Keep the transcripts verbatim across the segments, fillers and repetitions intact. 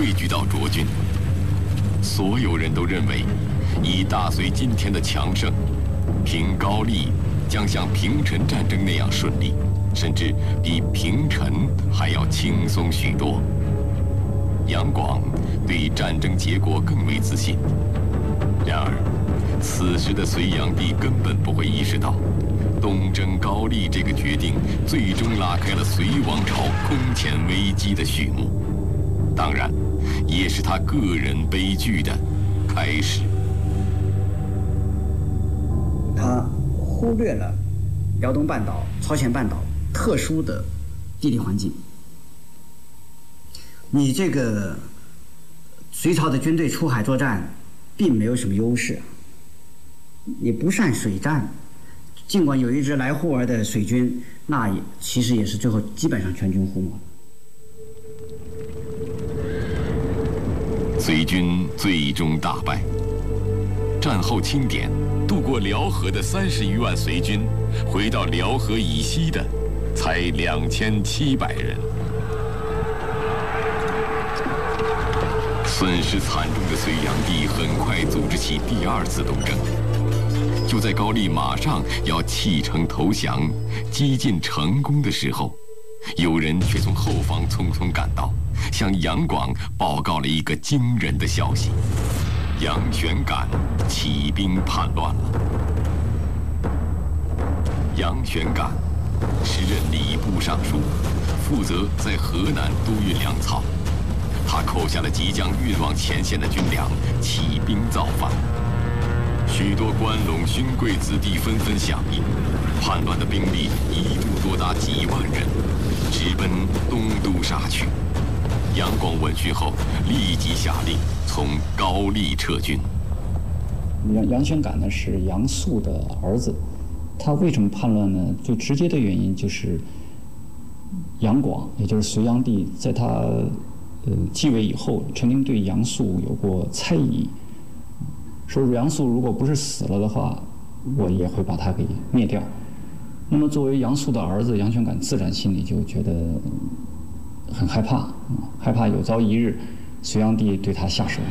汇聚到涿郡。所有人都认为，以大隋今天的强盛，平高丽将像平陈战争那样顺利，甚至比平陈还要轻松许多。杨广对战争结果更为自信。然而，此时的隋炀帝根本不会意识到，东征高丽这个决定最终拉开了隋王朝空前危机的序幕，当然，也是他个人悲剧的开始。 他忽略了辽东半岛、朝鲜半岛特殊的地理环境。你这个隋朝的军队出海作战，并没有什么优势。你不善水战，尽管有一支来护儿的水军，那也其实也是最后基本上全军覆没。 隋军最终大败。战后清点，渡过辽河的三十余万隋军，回到辽河以西的才两千七百人。损失惨重的隋炀帝很快组织起第二次东征。就在高丽马上要弃城投降、激进成功的时候，有人却从后方匆匆赶到，向杨广报告了一个惊人的消息：杨玄感起兵叛乱了。杨玄感时任礼部尚书，负责在河南督运粮草。他扣下了即将运往前线的军粮，起兵造反。许多关陇勋贵子弟纷纷响应，叛乱的兵力一度多达几万人，直奔东都杀去。杨广闻讯后，立即下令从高丽撤军。 杨杨玄感呢是杨素的儿子，他为什么叛乱呢？最直接的原因就是杨广，也就是隋炀帝，在他呃继位以后，曾经对杨素有过猜疑。说杨素如果不是死了的话，我也会把他给灭掉。那么作为杨素的儿子，杨玄感自然心里就觉得很害怕，害怕有朝一日隋炀帝对他下手。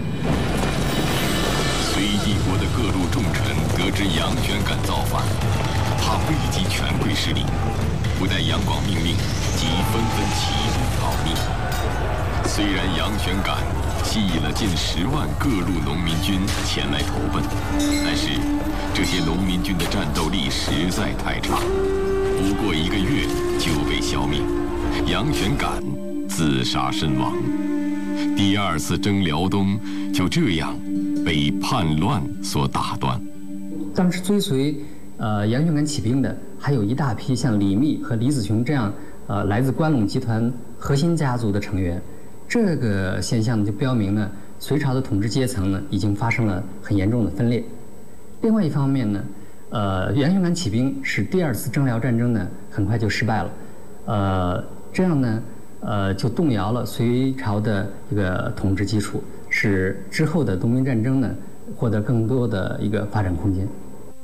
隋帝国的各路重臣得知杨玄感造反，怕危及权贵势力，不待杨广命令，即纷纷起兵讨逆。虽然杨玄感吸引了近十万各路农民军前来投奔，但是这些农民军的战斗力实在太差，不过一个月就被消灭。杨玄感自杀身亡。第二次征辽东就这样被叛乱所打断。 当时追随呃杨玄感起兵的，还有一大批像李密和李子雄这样呃来自关陇集团核心家族的成员。这个现象就标明呢，隋朝的统治阶层呢已经发生了很严重的分裂。另外一方面呢，呃，杨玄感起兵使第二次征辽战争呢很快就失败了，呃，这样呢，呃，就动摇了隋朝的一个统治基础，使之后的东兵战争呢获得更多的一个发展空间。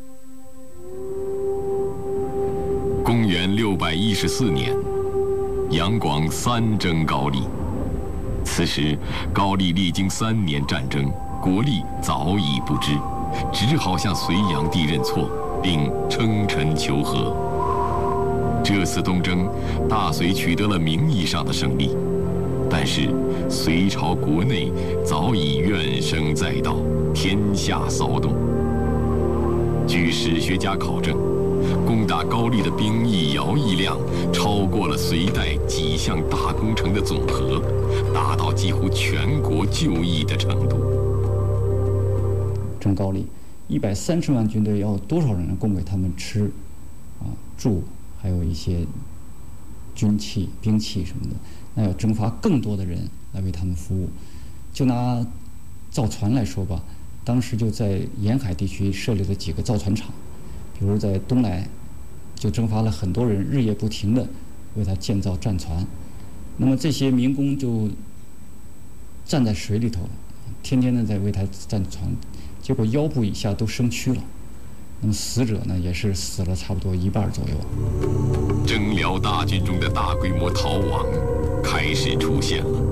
公元六百一十四年，杨广三征高丽。此时，高丽历经三年战争，国力早已不支，只好向隋炀帝认错，并称臣求和。这次东征，大隋取得了名义上的胜利，但是隋朝国内早已怨声载道，天下骚动。据史学家考证，攻打高丽的兵役徭役量超过了隋代几项大工程的总和，达到几乎全国就义的程度。 征高丽，一百三十万军队要多少人供给他们吃、啊住，还有一些军器、兵器什么的，那要征发更多的人来为他们服务。就拿造船来说吧，当时就在沿海地区设立了几个造船厂。比如在东来，就征发了很多人，日夜不停地为他建造战船。那么这些民工就站在水里头，天天的在为他战船，结果腰部以下都生蛆了。那么死者呢，也是死了差不多一半左右。 征辽大军中的大规模逃亡开始出现了。